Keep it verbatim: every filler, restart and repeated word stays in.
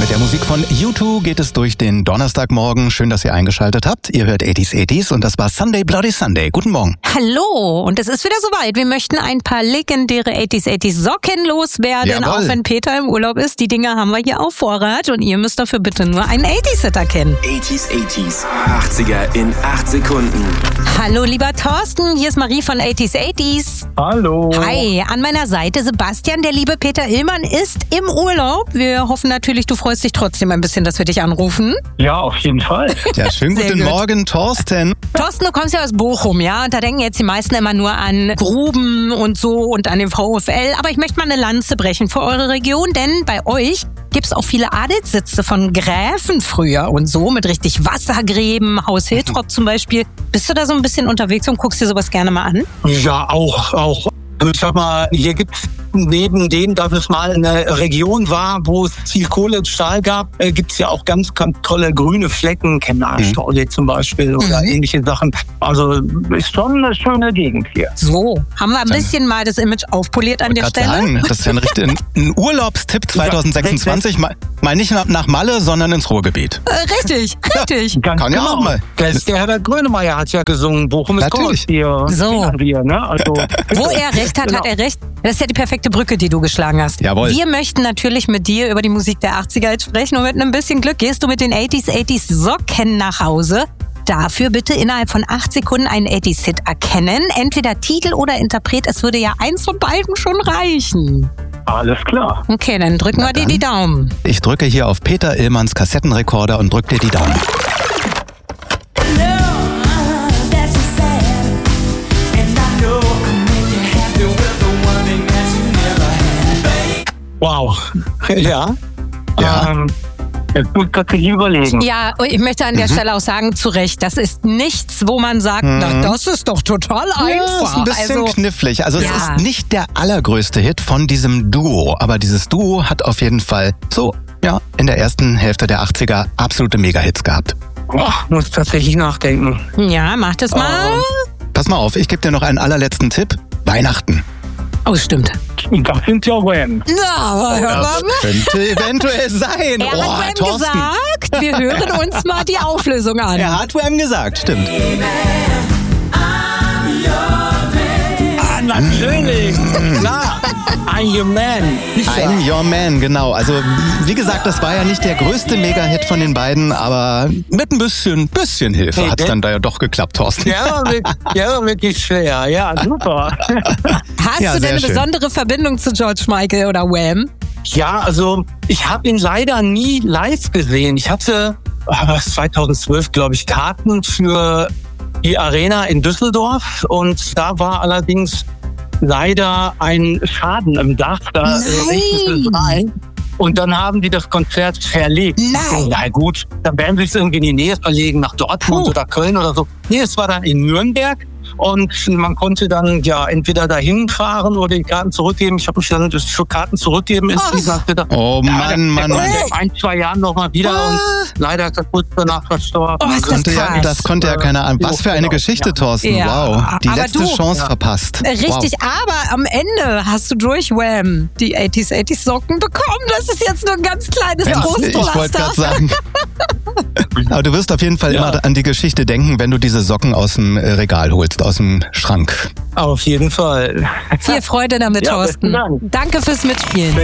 Mit der Musik von U zwei geht es durch den Donnerstagmorgen. Schön, dass ihr eingeschaltet habt. Ihr hört achtziger achtziger und das war Sunday Bloody Sunday. Guten Morgen. Hallo, und es ist wieder soweit. Wir möchten ein paar legendäre achtziger achtziger Socken loswerden, Jawohl. auch wenn Peter im Urlaub ist. Die Dinger haben wir hier auf Vorrat und ihr müsst dafür bitte nur einen achtziger-Sitter kennen. achtziger achtziger. achtziger in acht Sekunden. Hallo, lieber Thorsten, hier ist Marie von achtziger achtziger. Hallo. Hi, an meiner Seite Sebastian. Der liebe Peter Illmann ist im Urlaub. Wir hoffen natürlich, du freust dich trotzdem ein bisschen, dass wir dich anrufen. Ja, auf jeden Fall. Ja, schönen Sehr guten gut. Morgen, Thorsten. Thorsten, du kommst ja aus Bochum, ja? Und da denken jetzt die meisten immer nur an Gruben und so und an den VfL. Aber ich möchte mal eine Lanze brechen für eure Region, denn bei euch gibt's auch viele Adelssitze von Gräfen früher und so mit richtig Wassergräben, Haus Hiltrop zum Beispiel. Bist du da so ein bisschen unterwegs und guckst dir sowas gerne mal an? Ja, auch, auch. Ich sag mal, hier gibt's neben dem, dass es mal eine Region war, wo es viel Kohle und Stahl gab, äh, gibt's ja auch ganz, ganz tolle grüne Flecken, Chemnat-Stausee zum Beispiel oder Mhm. ähnliche Sachen. Also ist schon eine schöne Gegend hier. So, haben wir ein bisschen mal das Image aufpoliert an Ich der wollte Stelle. gerade sagen, das ist ja ein, richtig, ein, ein Urlaubstipp zwanzig sechsundzwanzig. Mal, mal nicht nach, nach Malle, sondern ins Ruhrgebiet. Äh, richtig, richtig. Ganz Kann ja genau. auch mal. Das, der Herbert Grönemeyer hat ja gesungen, Bochum ist Natürlich. groß. Hier So. kennen wir, ne? Also, Wo er recht hat, hat er recht. Das ist ja die perfekte Brücke, die du geschlagen hast. Jawohl. Wir möchten natürlich mit dir über die Musik der achtziger jetzt sprechen und mit einem bisschen Glück gehst du mit den achtziger achtziger Socken nach Hause. Dafür bitte innerhalb von acht Sekunden einen achtziger-Hit erkennen. Entweder Titel oder Interpret. Es würde ja eins von beiden schon reichen. Alles klar. Okay, dann drücken wir dir die Daumen. Ich drücke hier auf Peter Illmanns Kassettenrekorder und drück dir die Daumen. wow. Ja. Ja. Ähm, jetzt muss ich tatsächlich überlegen. Ja, ich möchte an der Stelle auch sagen, zu Recht, das ist nichts, wo man sagt, na, das ist doch total Ja, einfach. ist ein bisschen also, knifflig. Also Ja. es ist nicht der allergrößte Hit von diesem Duo, aber dieses Duo hat auf jeden Fall so, ja, in der ersten Hälfte der achtziger absolute Mega-Hits gehabt. Boah, muss tatsächlich nachdenken. ja, mach das mal. Pass mal auf, ich gebe dir noch einen allerletzten Tipp. Weihnachten. Oh, stimmt. Das sind ja Wham. Ja, aber hör mal. Das könnte eventuell sein. Er oh, hat Wham Thorsten. gesagt, wir hören uns mal die Auflösung an. Er hat Wham gesagt, stimmt. Ah, natürlich. Klar. I'm your man. I'm Your Man, genau. Also, wie gesagt, das war ja nicht der größte Mega-Hit von den beiden, aber mit ein bisschen, bisschen Hilfe Hey, hat es der- dann da ja doch geklappt, Thorsten. Der war wirklich, der war wirklich schwer. Ja, Super. Hast Ja, du denn sehr eine schön. besondere Verbindung zu George Michael oder Wham? Ja, also ich habe ihn leider nie live gesehen. Ich hatte ah, zweitausendzwölf, glaube ich, Karten für die Arena in Düsseldorf und da war allerdings leider ein Schaden im Dach. Da Nein. äh, regnete es rein. Und dann haben die das Konzert verlegt. Nein. Na gut, dann werden sie es irgendwie in die Nähe verlegen, nach Dortmund Puh. oder Köln oder so. Nee, es war dann in Nürnberg. Und man konnte dann ja entweder dahin fahren oder die Karten zurückgeben. Ich habe mich dann das für Karten zurückgeben insgesamt gedacht. Oh Ja, Mann, der- Mann, der Mann. kommt in ein, zwei Jahren noch mal wieder und leider ist er kurz danach verstorben. Oh, ist das Konnte ja, krass. das konnte ja keiner an. Was für eine Genau. Geschichte, Ja. Thorsten. Ja. Wow. Die Aber letzte du- Chance Ja. verpasst. Richtig, aber am Ende hast du durch Wham die achtziger achtziger Socken bekommen. Das ist jetzt nur ein ganz kleines Wow. Ich wollte gerade Trostpflaster. sagen. Aber du wirst auf jeden Fall Ja. immer an die Geschichte denken, wenn du diese Socken aus dem äh, Regal holst, aus dem Schrank. Auf jeden Fall. Viel Freude damit, Ja, Thorsten. besten Dank. Danke fürs Mitspielen.